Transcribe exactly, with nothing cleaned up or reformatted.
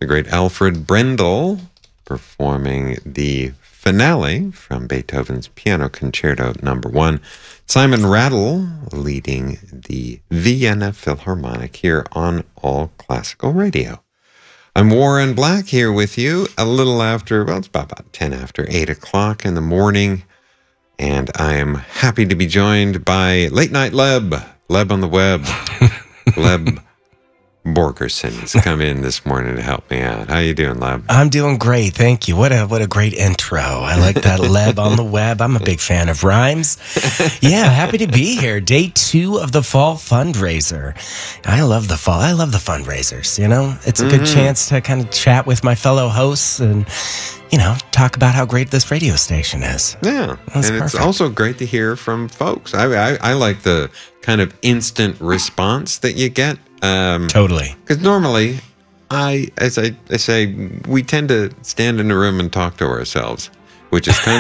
the great Alfred Brendel performing the finale from Beethoven's Piano Concerto Number One. Simon Rattle leading the Vienna Philharmonic here on All Classical Radio. I'm Warren Black here with you a little after, well, it's about, about ten after eight o'clock in the morning. And I am happy to be joined by Late Night Leb, Leb on the web, Leb Borgerson's come in this morning to help me out. How you doing, Leb? I'm doing great, thank you. What a what a great intro. I like that, Leb on the web. I'm a big fan of rhymes. Yeah, happy to be here. Day two of the fall fundraiser. I love the fall. I love the fundraisers. You know, it's a good mm-hmm. chance to kind of chat with my fellow hosts and, you know, talk about how great this radio station is. Yeah, That's and perfect. It's also great to hear from folks. I, I I like the kind of instant response that you get. Um, totally. Because normally, I, as I, I say, we tend to stand in a room and talk to ourselves, which is kind of